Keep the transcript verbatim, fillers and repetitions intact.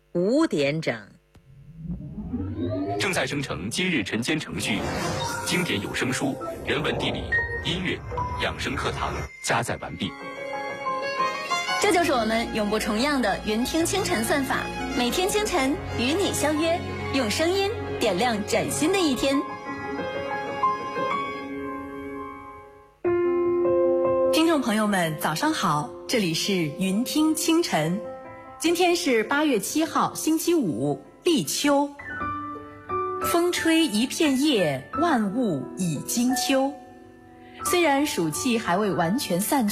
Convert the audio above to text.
五点整。 正在生成今日晨间程序，经典有声书、人文地理、音乐、养生课堂加载完毕。 这就是我们永不重样的云听清晨算法，每天清晨与你相约，用声音点亮崭新的一天。 听众朋友们，早上好，这里是云听清晨。今天是八月七号，星期五，立秋。风吹一片叶，万物已经秋。虽然暑气还未完全散去，